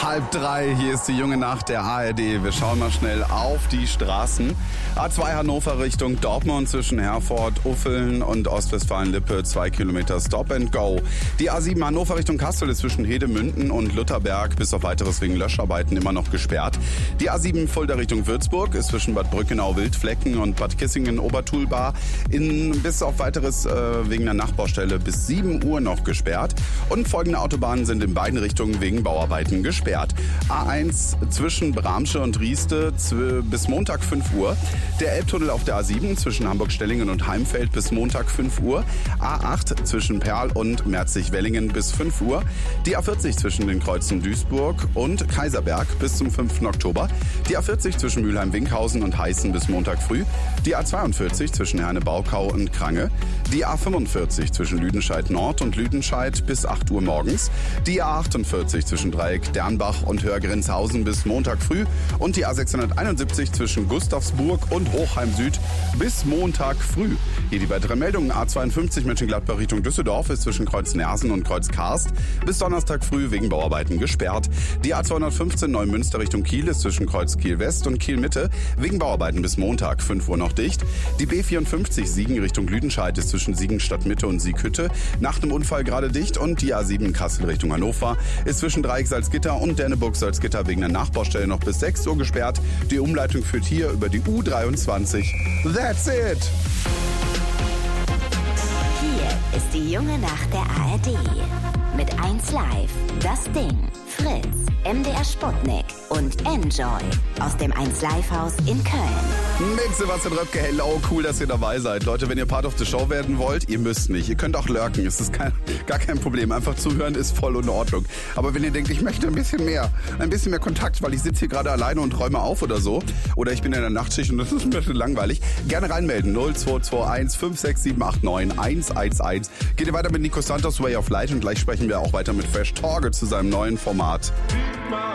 2:30, hier ist die junge Nacht der ARD. Wir schauen mal schnell auf die Straßen. A2 Hannover Richtung Dortmund zwischen Herford, Uffeln und Ostwestfalen-Lippe 2 Kilometer Stop and Go. Die A7 Hannover Richtung Kassel ist zwischen Hedemünden und Lutherberg bis auf weiteres wegen Löscharbeiten immer noch gesperrt. Die A7 Fulda Richtung Würzburg ist zwischen Bad Brückenau Wildflecken und Bad Kissingen Obertulbar bis auf weiteres wegen der Nachbaustelle bis 7 Uhr noch gesperrt. Und folgende Autobahnen sind in beiden Richtungen wegen Bauarbeiten gesperrt. A1 zwischen Bramsche und Rieste bis Montag 5 Uhr. Der Elbtunnel auf der A7 zwischen Hamburg-Stellingen und Heimfeld bis Montag 5 Uhr. A8 zwischen Perl und Merzig-Wellingen bis 5 Uhr. Die A40 zwischen den Kreuzen Duisburg und Kaiserberg bis zum 5. Oktober. Die A40 zwischen Mülheim-Winkhausen und Heißen bis Montag früh. Die A42 zwischen Herne-Baukau und Krange. Die A45 zwischen Lüdenscheid Nord und Lüdenscheid bis 8 Uhr morgens. Die A48 zwischen Dreieck Dernbach und Hörgrinshausen bis Montag früh. Und die A671 zwischen Gustavsburg und Hochheim Süd bis Montag früh. Hier die weiteren Meldungen. A52 Mönchengladbach Richtung Düsseldorf ist zwischen Kreuz Nersen und Kreuz Karst bis Donnerstag früh wegen Bauarbeiten gesperrt. Die A215 Neumünster Richtung Kiel ist zwischen Kreuz Kiel West und Kiel Mitte wegen Bauarbeiten bis Montag 5 Uhr noch dicht. Die B54 Siegen Richtung Lüdenscheid ist zwischen Siegen Stadtmitte und Sieghütte nach einem Unfall gerade dicht. Und die A7 Kassel Richtung Hannover ist zwischen Dreieck Salzgitter und Denneburg Salzgitter wegen der Nachbaustelle noch bis 6 Uhr gesperrt. Die Umleitung führt hier über die U23. That's it! Hier ist die junge Nacht der ARD. Mit 1 Live, das Ding, Fritz, MDR Sputnik und Enjoy aus dem 1 Live Haus in Köln. Mit Sebastian Röpke, hello, cool, dass ihr dabei seid. Leute, wenn ihr Part of the Show werden wollt, ihr müsst nicht. Ihr könnt auch lurken, es ist gar kein Problem. Einfach zuhören ist voll in Ordnung. Aber wenn ihr denkt, ich möchte ein bisschen mehr Kontakt, weil ich sitze hier gerade alleine und räume auf oder so, oder ich bin in der Nachtschicht und das ist ein bisschen langweilig, gerne reinmelden. 0221 56789 111. Geht ihr weiter mit Nico Santos Way of Light und gleich sprechen wir auch weiter mit Fresh Torge zu seinem neuen Format.